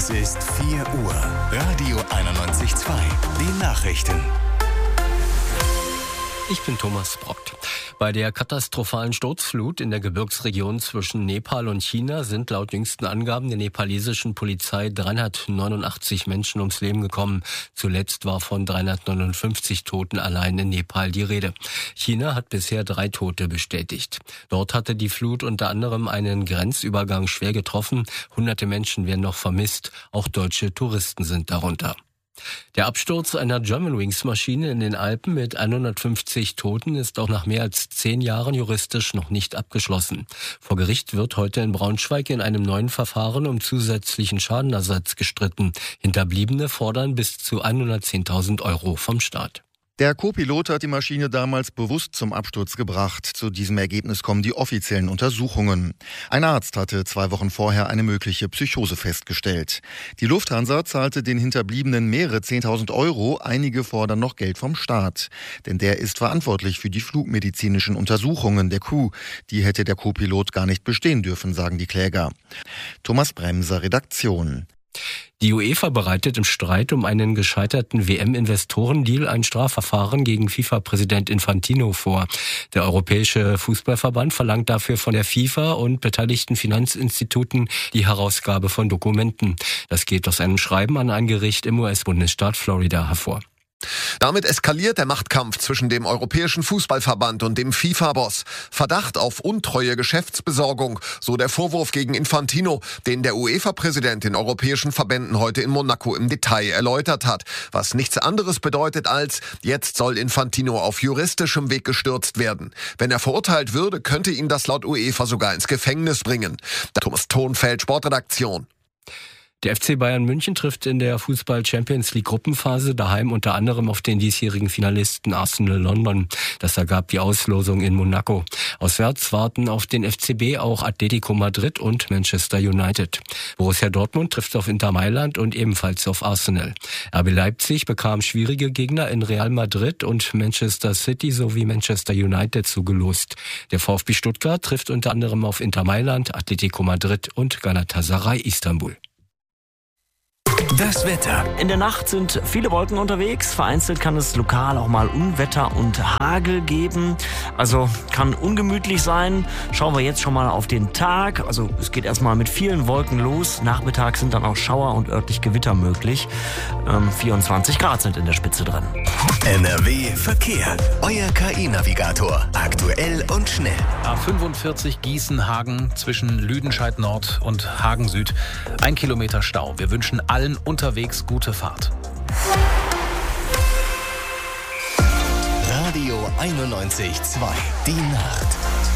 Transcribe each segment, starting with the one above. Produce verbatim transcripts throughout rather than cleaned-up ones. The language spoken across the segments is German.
Es ist vier Uhr. Radio einundneunzig Komma zwei. Die Nachrichten. Ich bin Thomas Brockt. Bei der katastrophalen Sturzflut in der Gebirgsregion zwischen Nepal und China sind laut jüngsten Angaben der nepalesischen Polizei dreihundertneunundachtzig Menschen ums Leben gekommen. Zuletzt war von dreihundertneunundfünfzig Toten allein in Nepal die Rede. China hat bisher drei Tote bestätigt. Dort hatte die Flut unter anderem einen Grenzübergang schwer getroffen. Hunderte Menschen werden noch vermisst. Auch deutsche Touristen sind darunter. Der Absturz einer Germanwings-Maschine in den Alpen mit hundertfünfzig Toten ist auch nach mehr als zehn Jahren juristisch noch nicht abgeschlossen. Vor Gericht wird heute in Braunschweig in einem neuen Verfahren um zusätzlichen Schadenersatz gestritten. Hinterbliebene fordern bis zu hundertzehntausend Euro vom Staat. Der Co-Pilot hat die Maschine damals bewusst zum Absturz gebracht. Zu diesem Ergebnis kommen die offiziellen Untersuchungen. Ein Arzt hatte zwei Wochen vorher eine mögliche Psychose festgestellt. Die Lufthansa zahlte den Hinterbliebenen mehrere Zehntausend Euro. Einige fordern noch Geld vom Staat. Denn der ist verantwortlich für die flugmedizinischen Untersuchungen der Crew. Die hätte der Co-Pilot gar nicht bestehen dürfen, sagen die Kläger. Thomas Bremser, Redaktion. Die UEFA bereitet im Streit um einen gescheiterten W M-Investorendeal ein Strafverfahren gegen FIFA-Präsident Infantino vor. Der Europäische Fußballverband verlangt dafür von der FIFA und beteiligten Finanzinstituten die Herausgabe von Dokumenten. Das geht aus einem Schreiben an ein Gericht im U S-Bundesstaat Florida hervor. Damit eskaliert der Machtkampf zwischen dem Europäischen Fußballverband und dem FIFA-Boss. Verdacht auf untreue Geschäftsbesorgung, so der Vorwurf gegen Infantino, den der UEFA-Präsident den europäischen Verbänden heute in Monaco im Detail erläutert hat. Was nichts anderes bedeutet als, jetzt soll Infantino auf juristischem Weg gestürzt werden. Wenn er verurteilt würde, könnte ihn das laut UEFA sogar ins Gefängnis bringen. Thomas Thonfeld, Sportredaktion. Der F C Bayern München trifft in der Fußball-Champions-League-Gruppenphase daheim unter anderem auf den diesjährigen Finalisten Arsenal London. Das ergab die Auslosung in Monaco. Auswärts warten auf den F C B auch Atletico Madrid und Manchester United. Borussia Dortmund trifft auf Inter Mailand und ebenfalls auf Arsenal. R B Leipzig bekam schwierige Gegner in Real Madrid und Manchester City sowie Manchester United zugelost. Der VfB Stuttgart trifft unter anderem auf Inter Mailand, Atletico Madrid und Galatasaray Istanbul. Das Wetter. In der Nacht sind viele Wolken unterwegs. Vereinzelt kann es lokal auch mal Unwetter und Hagel geben. Also kann ungemütlich sein. Schauen wir jetzt schon mal auf den Tag. Also es geht erstmal mit vielen Wolken los. Nachmittags sind dann auch Schauer und örtlich Gewitter möglich. Ähm, vierundzwanzig Grad sind in der Spitze drin. N R W Verkehr. Euer K I-Navigator. Aktuell und schnell. A fünfundvierzig Gießen-Hagen zwischen Lüdenscheid Nord und Hagen Süd. Ein Kilometer Stau. Wir wünschen allen unterwegs gute Fahrt. Radio einundneunzig Komma zwei. Die Nacht.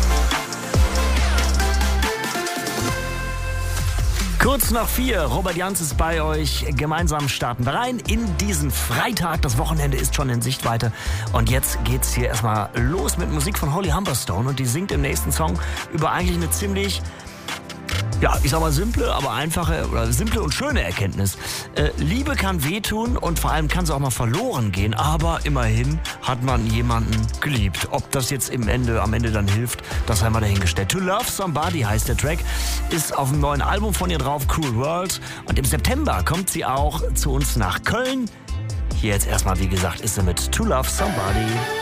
Kurz nach vier, Robert Jans ist bei euch. Gemeinsam starten wir rein in diesen Freitag. Das Wochenende ist schon in Sichtweite. Und jetzt geht's hier erstmal los mit Musik von Holly Humberstone. Und die singt im nächsten Song über eigentlich eine ziemlich... Ja, ich sag mal simple, aber einfache oder simple und schöne Erkenntnis. Äh, Liebe kann wehtun und vor allem kann sie auch mal verloren gehen, aber immerhin hat man jemanden geliebt. Ob das jetzt im Ende, am Ende dann hilft, das haben wir dahingestellt. To Love Somebody heißt der Track, ist auf dem neuen Album von ihr drauf, Cool World. Und im September kommt sie auch zu uns nach Köln. Hier jetzt erstmal, wie gesagt, ist sie mit To Love Somebody.